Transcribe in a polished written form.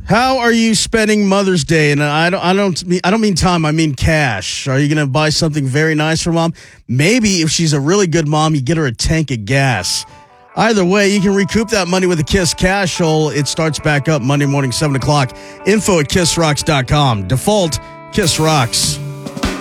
How are you spending Mother's Day? And I don't mean time. I mean cash. Are you going to buy something very nice for mom? Maybe if she's a really good mom, you get her a tank of gas. Either way, you can recoup that money with a Kiss Cash Hole. It starts back up Monday morning, 7 o'clock. Info at KissRocks.com. Default, Kiss Rocks.